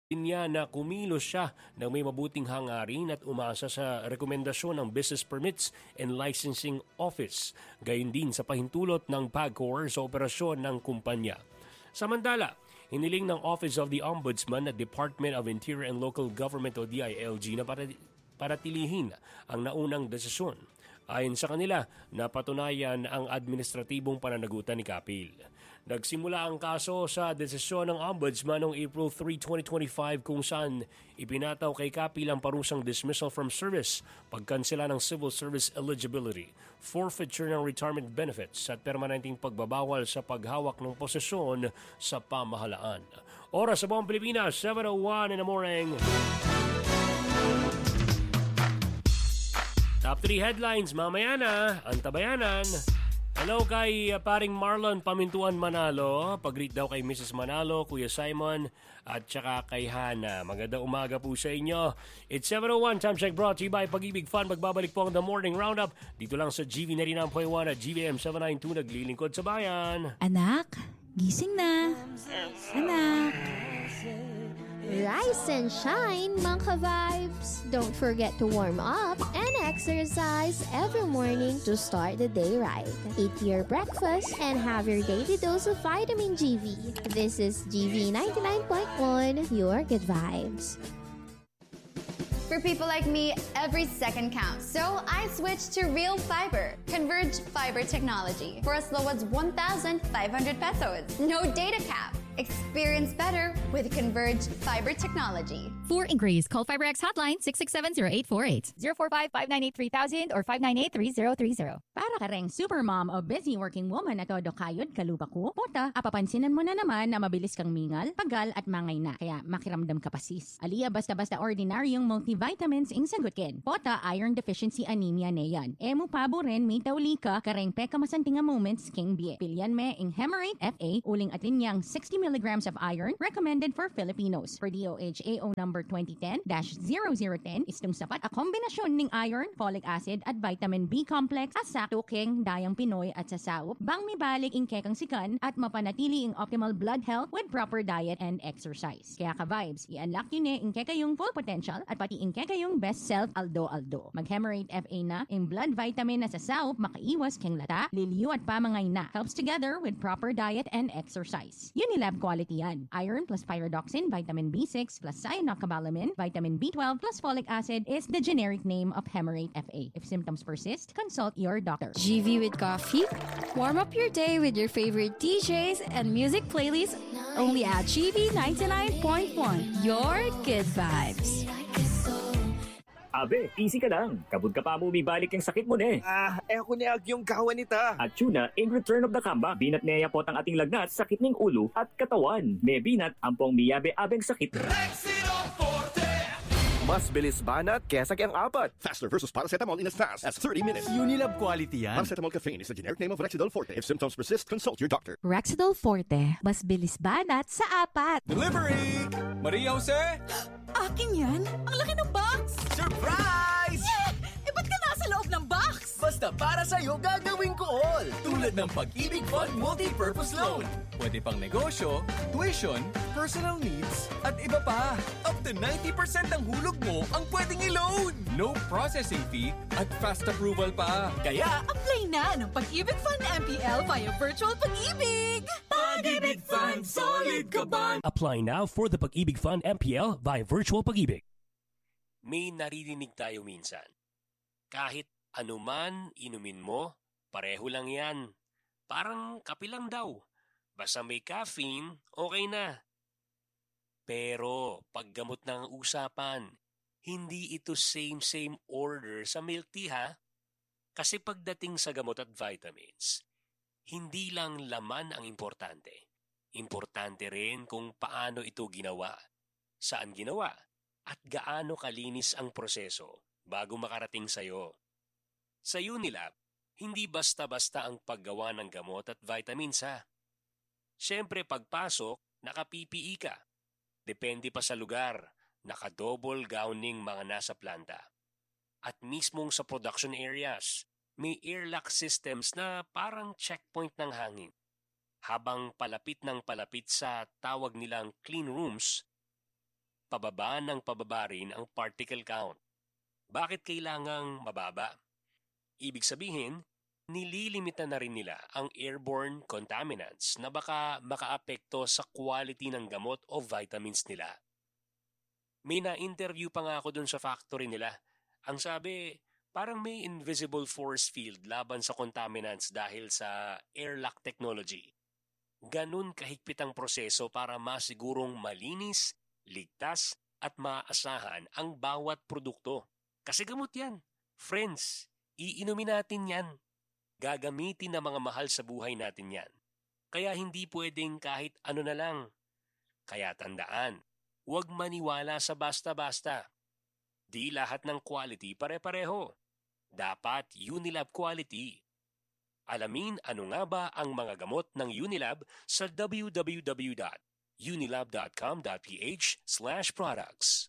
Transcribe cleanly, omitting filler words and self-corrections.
niya na kumilos siya ng may mabuting hangarin at umasa sa rekomendasyon ng Business Permits and Licensing Office, gayon din sa pahintulot ng PAGCOR sa operasyon ng kumpanya. Samantala, hiniling ng Office of the Ombudsman at Department of Interior and Local Government o DILG na paratilihin ang naunang desisyon. Ayon sa kanila, napatunayan ang administratibong pananagutan ni Kapil. Nagsimula ang kaso sa desisyon ng Ombudsman noong April 3, 2025 kung saan ipinataw kay Kapil ang parusang dismissal from service, pagkansela ng civil service eligibility, forfeiture ng retirement benefits at permanenteng pagbabawal sa paghawak ng posisyon sa pamahalaan. Oras sa buong Pilipinas, 7:01 in the morning. Top 3 headlines, mamaya na, antabayanan. Hello kay paring Marlon Pamintuan Manalo. Pag-greet daw kay Mrs. Manalo, Kuya Simon, at saka kay Hana. Magandang umaga po sa inyo. It's 7:01, time check brought to you by Pag-ibig Fund. Magbabalik po ang The Morning Roundup dito lang sa GV 99.1 at GVM 792 naglilingkod sa bayan. Anak, gising na. Anak. Rise and shine, mga ka-vibes! Don't forget to warm up and exercise every morning to start the day right. Eat your breakfast and have your daily dose of vitamin GV. This is GV 99.1, your good vibes. For people like me, every second counts. So I switched to Real Fiber, Converge Fiber Technology, for as low as 1,500 pesos. No data cap. Experience better with Converge Fiber Technology. For inquiries, call FiberX hotline 667-0848, 045-598-3000 or 598-3030. Para ka ring supermom o busy working woman na todo kayod kaluba ko, puta, apapansinan mo na naman na mabilis kang mingal, pagal at mangay na. Kaya makiramdam ka pasis. Aliya basta-basta ordinaryong multivitamins ing sagutkin. Pota, iron deficiency anemia na yan. Emu pabo rin may tawli ka kareng peka masantinga moments king bie. Pilyan me ing Hemerate FA, uling atin niyang 60 milligrams of iron recommended for Filipinos. Per DOH AO number 2010-0010, istong sapat a kombinasyon ng iron, folic acid at vitamin B complex at sakto king dayang Pinoy at sasawop bang mibalik ing kekang sikan at mapanatili ing optimal blood health with proper diet and exercise. Kaya ka-vibes, i-unlock yun ing kekayong full potential at pati ing kekayong best self aldo-aldo. Mag-Hemerate FA na, ing blood vitamin na sasawop makaiwas keng lata, liliw at pamangay na. Helps together with proper diet and exercise. Unilab quality yan. Iron plus pyridoxine, vitamin B6 plus cyanocobalamin, vitamin B12 plus folic acid is the generic name of Hemerate FA. If symptoms persist, consult your doctor. GV with coffee? Warm up your day with your favorite DJs and music playlists only at GV 99.1. Your good vibes. Abe, easy ka lang. Kabud ka pa mo umibalik yung sakit mo ne. Ako ni yung kawan nita. At tuna, in return of the comeback, binat neya po ang ating lagnat, sakit ng ulo at katawan. May binat, ampong miyabe-abeng sakit. Rexidol Forte! Mas bilis banat kesa kayang apat. Faster versus paracetamol in as fast as 30 minutes. Unilab quality yan. Paracetamol caffeine is the generic name of Rexidol Forte. If symptoms persist, consult your doctor. Rexidol Forte, mas bilis banat sa apat. Delivery! Maria Jose? Akin yan? Ang laki ng box! Surprise! Yeah! Ba't ka nasa loob ng box? Basta para sa'yo gagawin ko all. Tulad ng Pag-ibig Fund Multi-Purpose Loan. Pwede pang negosyo, tuition, personal needs, at iba pa. Up to 90% ng hulog mo ang pwedeng i-loan. No processing fee at fast approval pa. Kaya, apply na ng Pag-ibig Fund MPL via Virtual Pag-ibig. Pag-ibig Fund, solid ka ba? Apply now for the Pag-ibig Fund MPL via Virtual Pag-ibig. May naririnig tayo minsan. Kahit anuman inumin mo, pareho lang yan. Parang kape lang daw. Basta may caffeine, okay na. Pero paggamot ng usapan, hindi ito same order sa milk tea ha. Kasi pagdating sa gamot at vitamins, hindi lang laman ang importante. Importante rin kung paano ito ginawa, saan ginawa, at gaano kalinis ang proseso bago makarating sa'yo. Sa Unilab, hindi basta-basta ang paggawa ng gamot at vitamins ha. Siyempre pagpasok, naka-PPE ka. Depende pa sa lugar, naka-double gowning mga nasa planta. At mismong sa production areas, may airlock systems na parang checkpoint ng hangin. Habang palapit ng palapit sa tawag nilang clean rooms, pababa ng pababa rin ang particle count. Bakit kailangang mababa? Ibig sabihin, nililimita na rin nila ang airborne contaminants na baka makaapekto sa quality ng gamot o vitamins nila. May na-interview pa nga ako dun sa factory nila. Ang sabi, parang may invisible force field laban sa contaminants dahil sa airlock technology. Ganun kahigpit ang proseso para masigurong malinis, ligtas at maaasahan ang bawat produkto. Kasi gamot yan. Friends, iinumin natin yan. Gagamitin ng mga mahal sa buhay natin yan. Kaya hindi pwedeng kahit ano na lang. Kaya tandaan, huwag maniwala sa basta-basta. Di lahat ng quality pare-pareho. Dapat Unilab quality. Alamin ano nga ba ang mga gamot ng Unilab sa www.unilab.com.ph/products.